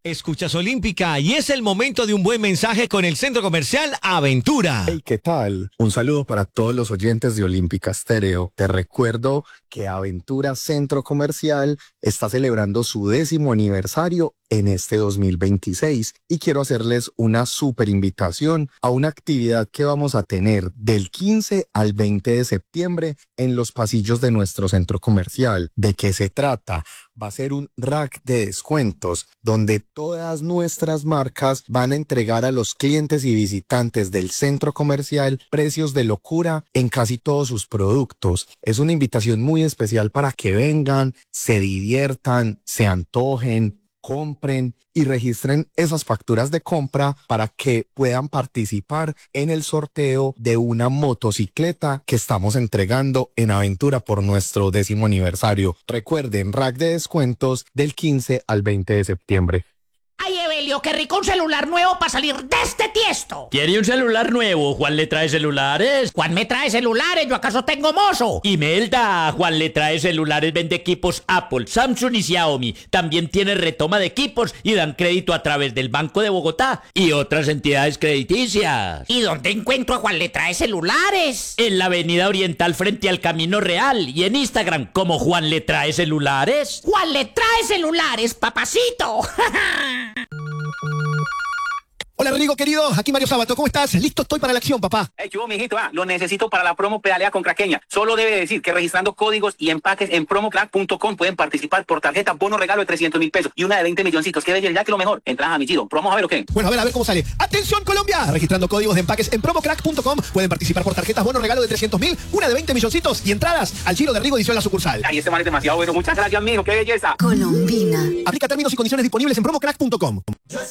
Escuchas Olímpica y es el momento de un buen mensaje con el Centro Comercial Aventura. Hey, ¿qué tal? Un saludo para todos los oyentes de Olímpica Estéreo. Te recuerdo que Aventura Centro Comercial está celebrando su 10º aniversario en este 2026 y quiero hacerles una súper invitación a una actividad que vamos a tener del 15 al 20 de septiembre en los pasillos de nuestro centro comercial. ¿De qué se trata? Va a ser un rack de descuentos donde todas nuestras marcas van a entregar a los clientes y visitantes del centro comercial precios de locura en casi todos sus productos. Es una invitación muy especial para que vengan, se diviertan, se antojen, compren y registren esas facturas de compra para que puedan participar en el sorteo de una motocicleta que estamos entregando en Aventura por nuestro 10º aniversario. Recuerden, rack de descuentos del 15 al 20 de septiembre. ¡Ay, Evelio, qué rico un celular nuevo para salir de este tiesto! ¿Quiere un celular nuevo? ¿Juan le trae celulares? ¿Juan me trae celulares? ¿Yo acaso tengo mozo? Imelda, Juan le trae celulares, vende equipos Apple, Samsung y Xiaomi. También tiene retoma de equipos y dan crédito a través del Banco de Bogotá y otras entidades crediticias. ¿Y dónde encuentro a Juan le trae celulares? En la avenida Oriental frente al Camino Real y en Instagram como Juan le trae celulares. ¡Juan le trae celulares, papacito! Hola Rigo querido, aquí Mario Sabato, ¿cómo estás? Listo estoy para la acción, papá. Yo, mijito, lo necesito para la promo Pedalea con Craqueña. Solo debe decir que registrando códigos y empaques en promocrack.com pueden participar por tarjeta bono regalo de 300.000 pesos y una de 20 milloncitos. Qué belleza, que lo mejor. Entradas a mi chido. Vamos a ver o qué. Bueno, a ver cómo sale. ¡Atención, Colombia! Registrando códigos de empaques en promocrack.com pueden participar por tarjetas bono regalo de 300.000, una de 20 milloncitos y entradas al Giro de Rigo edición La Sucursal. Ay, este man es demasiado bueno. Muchas gracias, mijo. Qué belleza. Colombina. Aplica términos y condiciones disponibles en promocrack.com.